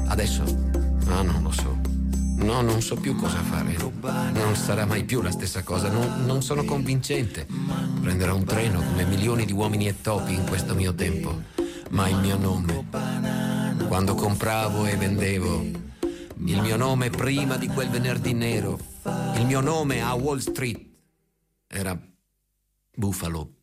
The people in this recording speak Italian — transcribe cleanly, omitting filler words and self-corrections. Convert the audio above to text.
Adesso, non lo so. No, non so più cosa fare. Non sarà mai più la stessa cosa. Non sono convincente. Prenderò un treno come milioni di uomini e topi in questo mio tempo. Ma il mio nome, quando compravo e vendevo, il mio nome prima di quel venerdì nero, il mio nome a Wall Street era Buffalo